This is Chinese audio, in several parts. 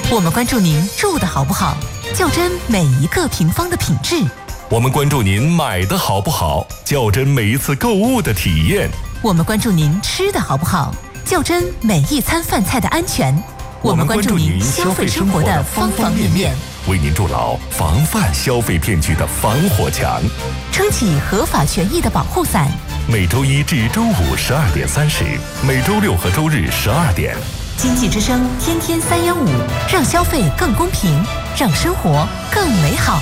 我们关注您住的好不好，较真每一个平方的品质。 我们关注您买的好不好，较真每一次购物的体验。 我们关注您吃的好不好，较真每一餐饭菜的安全。我们关注您消费生活的方方面面， 为您筑牢防范消费骗局的防火墙， 撑起合法权益的保护伞。 每周一至周五12点30，每周六和周日12点。 经济之声天天315，让消费更公平，让生活更美好。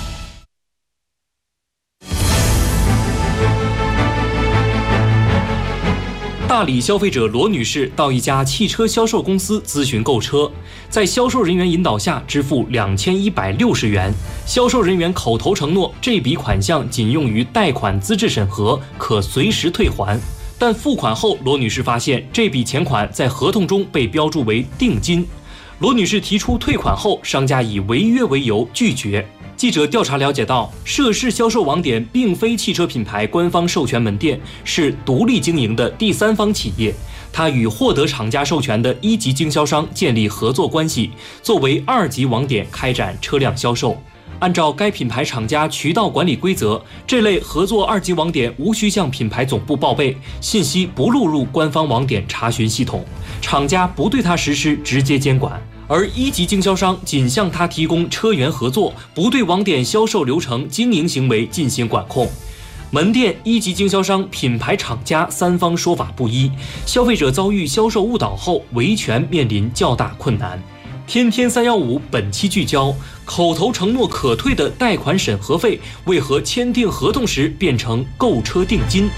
大理消费者罗女士到一家汽车销售公司咨询购车，在销售人员引导下支付2160元，销售人员口头承诺这笔款项仅用于贷款资质审核，可随时退还。但付款后，罗女士发现这笔钱款在合同中被标注为定金。罗女士提出退款后，商家以违约为由拒绝。记者调查了解到，涉事销售网点并非汽车品牌官方授权门店，是独立经营的第三方企业。它与获得厂家授权的一级经销商建立合作关系，作为2级网点开展车辆销售。按照该品牌厂家渠道管理规则，这类合作2级网点无需向品牌总部报备，信息不录入官方网点查询系统，厂家不对它实施直接监管。而1级经销商仅向他提供车源合作，不对网点销售流程、经营行为进行管控。门店、1级经销商、品牌厂家3方说法不一，消费者遭遇销售误导后，维权面临较大困难。天天315本期聚焦：口头承诺可退的贷款审核费，为何签订合同时变成购车定金？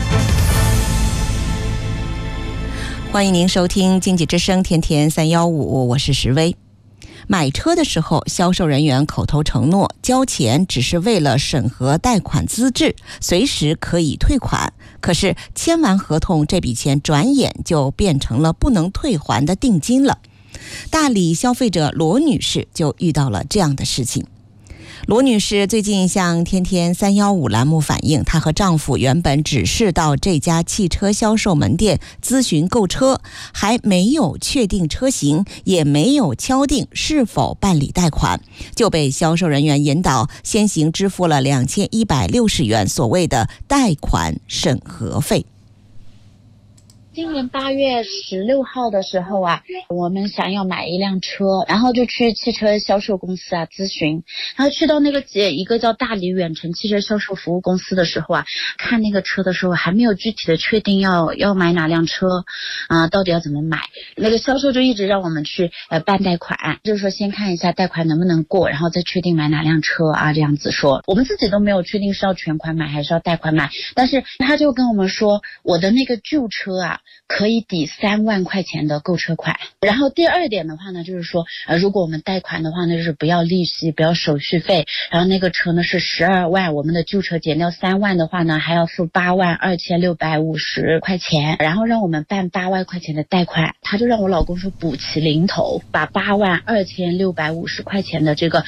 欢迎您收听经济之声天天315，我是石薇。买车的时候，销售人员口头承诺交钱只是为了审核贷款资质，随时可以退款。可是签完合同，这笔钱转眼就变成了不能退还的定金了。大理消费者罗女士就遇到了这样的事情。罗女士最近向天天315栏目反映，她和丈夫原本只是到这家汽车销售门店咨询购车，还没有确定车型，也没有敲定是否办理贷款，就被销售人员引导先行支付了2160元所谓的贷款审核费。 今年8月16号的时候啊，我们想要买一辆车，然后就去汽车销售公司啊咨询，然后去到那个一个叫大理远程汽车销售服务公司的时候啊，看那个车的时候还没有具体的确定要买哪辆车到底要怎么买。那个销售就一直让我们去办贷款，就是说先看一下贷款能不能过，然后再确定买哪辆车啊，这样子说。我们自己都没有确定是要全款买还是要贷款买，但是他就跟我们说，我的那个旧车啊可以抵3万块钱的购车款。然后第二点的话呢，就是说如果我们贷款的话呢，就是不要利息，不要手续费，然后那个车呢是12万，我们的旧车减掉3万的话呢，还要付8万2650块钱，然后让我们办8万块钱的贷款。他就让我老公说补齐零头，把8万2650块钱的这个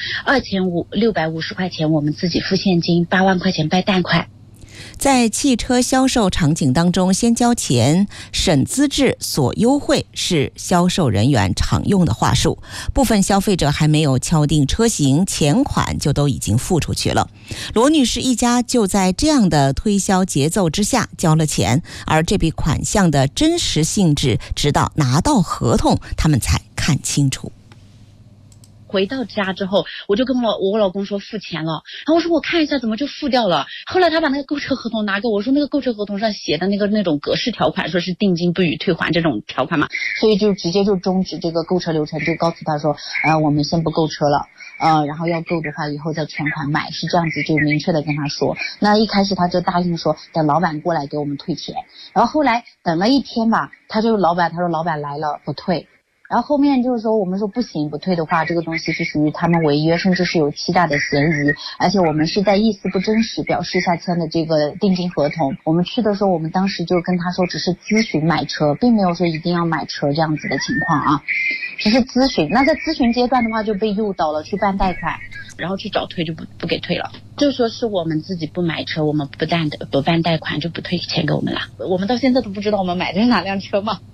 2650块钱我们自己付现金，8万块钱办贷款。 在汽车销售场景当中，先交钱审资质索优惠是销售人员常用的话术，部分消费者还没有敲定车型，钱款就都已经付出去了。罗女士一家就在这样的推销节奏之下交了钱，而这笔款项的真实性质直到拿到合同他们才看清楚。 回到家之后，我就跟我老公说付钱了，然后我说我看一下怎么就付掉了。后来他把那个购车合同拿给我，说那个购车合同上写的那种格式条款，说是定金不予退还这种条款嘛，所以就直接就终止这个购车流程，就告诉他说我们先不购车了，然后要购的话以后再全款买，是这样子就明确的跟他说。那一开始他就答应说等老板过来给我们退钱，然后后来等了1天吧，他说老板来了不退。然后后面就是说我们说不行，不退的话这个东西是属于他们违约，甚至是有欺诈的嫌疑，而且我们是在意思不真实表示下签的这个定金合同。我们去的时候，我们当时就跟他说只是咨询买车，并没有说一定要买车这样子的情况啊，只是咨询。那在咨询阶段的话就被诱导了去办贷款，然后去找退就不给退了，就说是我们自己不买车，我们不办贷款就不退钱给我们了。我们到现在都不知道我们买的是哪辆车吗？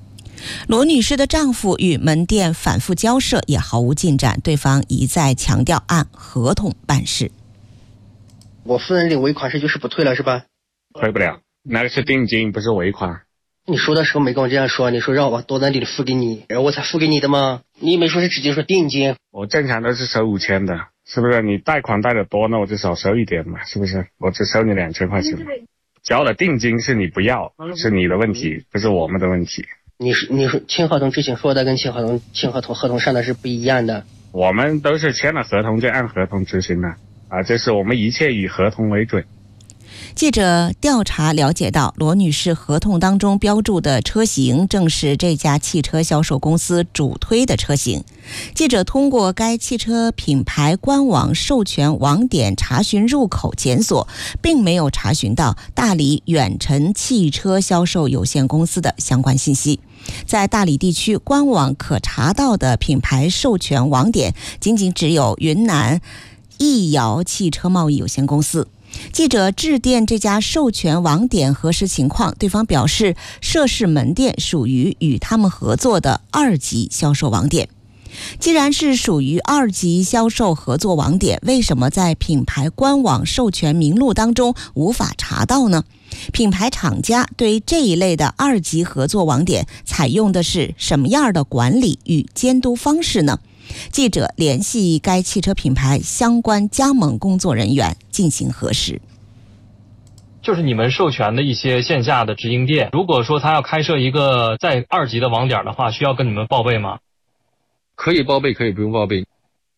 罗女士的丈夫与门店反复交涉也毫无进展，对方一再强调按合同办事。 我夫人领尾款是就是不退了是吧？ 退不了，那个是定金，不是尾款。 你说的时候没跟我这样说，你说让我把多单里的付给你，然后我才付给你的吗？你没说是直接说定金。 我正常都是收5000的，是不是？你贷款贷的多，那我就少收一点嘛，是不是？我只收你2000块钱。交了定金是你不要，是你的问题，不是我们的问题。你说签合同之前说的跟签合同上的是不一样的。 我们都是签了合同就按合同执行的啊，这是我们一切以合同为准。 记者调查了解到，罗女士合同当中标注的车型正是这家汽车销售公司主推的车型。记者通过该汽车品牌官网授权网点查询入口检索，并没有查询到大理远辰汽车销售有限公司的相关信息。在大理地区官网可查到的品牌授权网点仅只有云南易瑶汽车贸易有限公司。记者致电这家授权网点核实情况，对方表示涉事门店属于与他们合作的2级销售网点。既然是属于2级销售合作网点，为什么在品牌官网授权名录当中无法查到呢？品牌厂家对这一类的2级合作网点采用的是什么样的管理与监督方式呢？记者联系该汽车品牌相关加盟工作人员进行核实。 就是你们授权的一些线下的直营店，如果说他要开设一个在2级的网点的话，需要跟你们报备吗？ 可以报备，可以不用报备。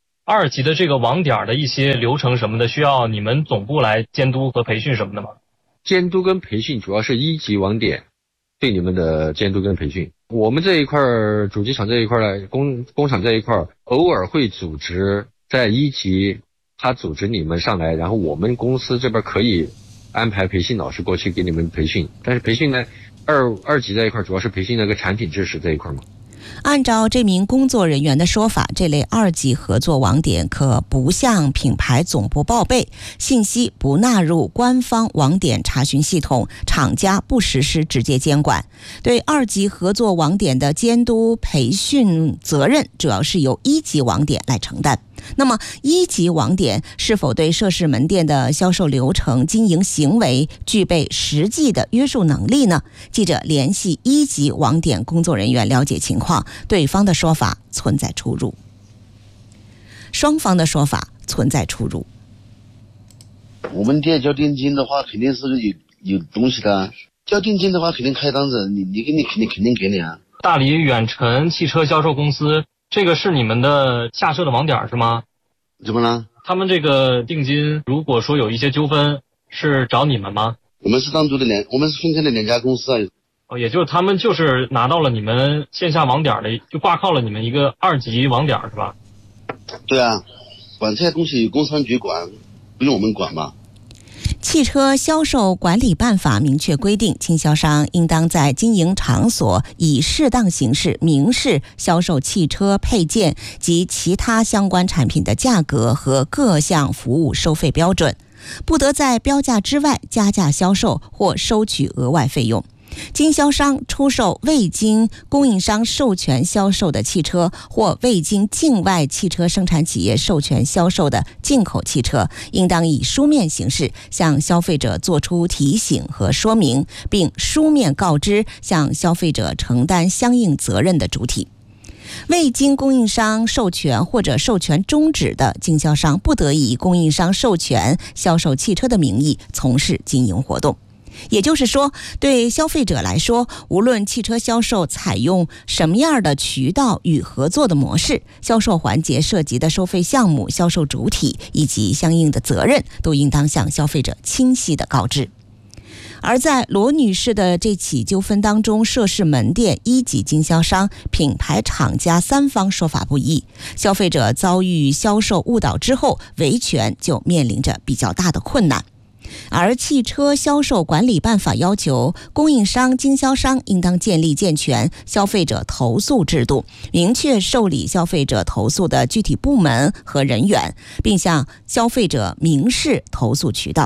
2级的这个网点的一些流程什么的，需要你们总部来监督和培训什么的吗？ 监督跟培训主要是1级网点对你们的监督跟培训。我们这一块主机厂这一块呢，工厂这一块偶尔会组织在1级，他组织你们上来，然后我们公司这边可以安排培训老师过去给你们培训。但是培训呢，二级这一块主要是培训那个产品知识这一块嘛。 按照这名工作人员的说法，这类2级合作网点可不向品牌总部报备，信息不纳入官方网点查询系统，厂家不实施直接监管。对2级合作网点的监督培训责任主要是由1级网点来承担。那么1级网点是否对涉事门店的销售流程、经营行为具备实际的约束能力呢？记者联系1级网点工作人员了解情况，对方的说法存在出入。双方的说法存在出入。 我们店交定金的话，肯定是有东西的。交定金的话，肯定开单子，你给你肯定给你啊。 大理远辰汽车销售公司。这个是你们的下设的网点是吗？ 怎么了？ 他们这个定金，如果说有一些纠纷，是找你们吗？ 我们是单独的我们是分开的2家公司啊。 也就是他们就是拿到了你们线下网点的，就挂靠了你们一个2级网点是吧？ 对啊，管这些东西工商局管，不用我们管嘛。 汽车销售管理办法明确规定，经销商应当在经营场所以适当形式明示销售汽车配件及其他相关产品的价格和各项服务收费标准，不得在标价之外加价销售或收取额外费用。经销商出售未经供应商授权销售的汽车或未经境外汽车生产企业授权销售的进口汽车，应当以书面形式向消费者作出提醒和说明，并书面告知向消费者承担相应责任的主体。未经供应商授权或者授权终止的经销商，不得以供应商授权销售汽车的名义从事经营活动。也就是说，对消费者来说，无论汽车销售采用什么样的渠道与合作的模式，销售环节涉及的收费项目、销售主体以及相应的责任，都应当向消费者清晰地告知。而在罗女士的这起纠纷当中，涉事门店、1级经销商、品牌厂家3方说法不一，消费者遭遇销售误导之后，维权就面临着比较大的困难。而汽车销售管理办法要求，供应商、经销商应当建立健全消费者投诉制度，明确受理消费者投诉的具体部门和人员，并向消费者明示投诉渠道。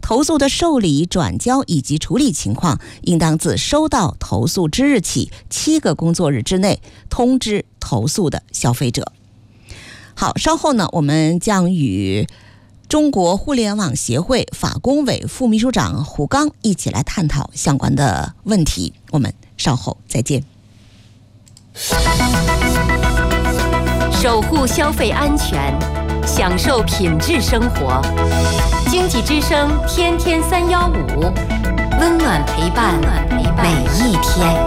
投诉的受理、转交以及处理情况，应当自收到投诉之日起7个工作日之内通知投诉的消费者。好，稍后呢，我们将与中国互联网协会法工委副秘书长胡刚一起来探讨相关的问题。我们稍后再见。 守护消费安全，享受品质生活。经济之声天天315，温暖陪伴每一天。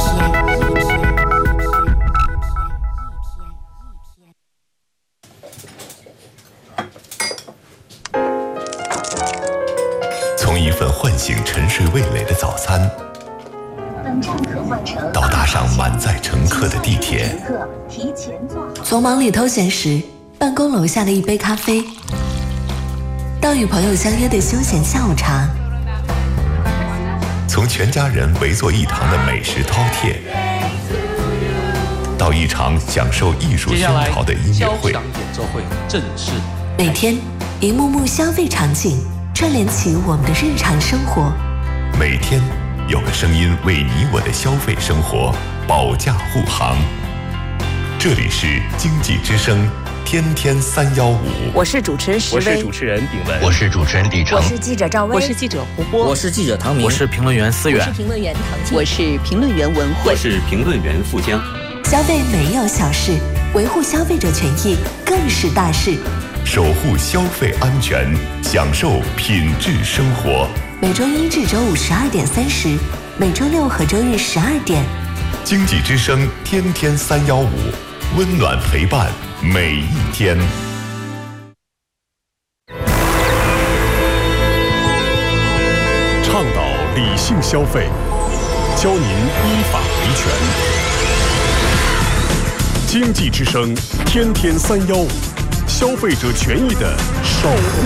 从一份唤醒沉睡味蕾的早餐，到搭上满载乘客的地铁， 从忙里偷闲时办公楼下的一杯咖啡，到与朋友相约的休闲下午茶， 从全家人围坐一堂的美食饕餮，到一场享受艺术熏陶的音乐会， 交响演奏会正式。 每天一幕幕消费场景串联起我们的日常生活， 每天有个声音为你我的消费生活保驾护航。这里是经济之声天天315， 我是主持人石薇， 我是主持人炳文， 我是主持人李成， 我是记者赵薇， 我是记者胡波， 我是记者唐明， 我是评论员思远， 我是评论员唐静， 我是评论员文慧， 我是评论员付江。 消费没有小事，维护消费者权益更是大事。 守护消费安全，享受品质生活。 每周1至周512点30，每周6和周日12点。 经济之声天天315，温暖陪伴每一天。倡导理性消费，教您依法维权。经济之声天天315，消费者权益的守护